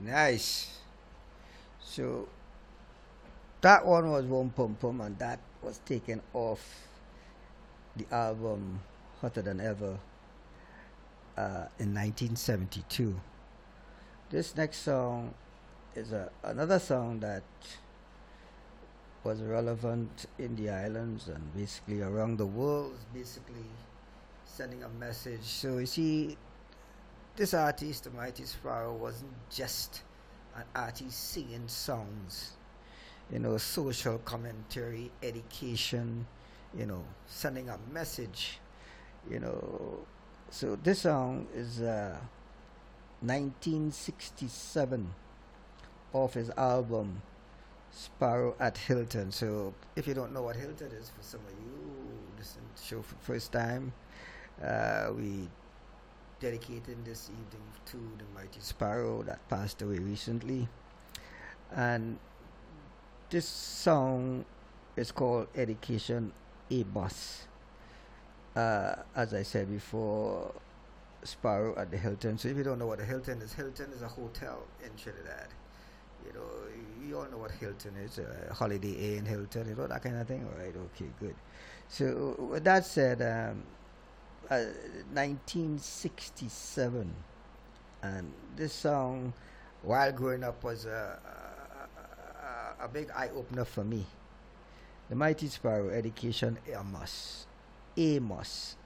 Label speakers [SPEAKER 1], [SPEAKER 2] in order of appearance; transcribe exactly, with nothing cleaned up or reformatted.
[SPEAKER 1] Nice. So that one was One Pum Pum, and that was taken off the album Hotter Than Ever uh, in nineteen seventy-two. This next song is a, another song that was relevant in the islands and basically around the world, basically sending a message. So you see, this artist, the Mighty Sparrow, wasn't just an artist singing songs, you know, social commentary, education, you know, sending a message, you know. So this song is uh, nineteen sixty-seven off his album Sparrow at Hilton. So if you don't know what Hilton is, for some of you who listen to the show for the first time, uh, we dedicating this evening to the Mighty Sparrow that passed away recently. And this song is called Education A Bus. Uh, as I said before, Sparrow at the Hilton. So if you don't know what the Hilton is, Hilton is a hotel in Trinidad. You know, you all know what Hilton is, uh, Holiday Inn, Hilton, you know, that kind of thing. All right, okay, good. So with that said, um, uh, nineteen sixty-seven, and this song, while growing up, was a, a, a big eye opener for me. The Mighty Sparrow, Education Amos, Amos,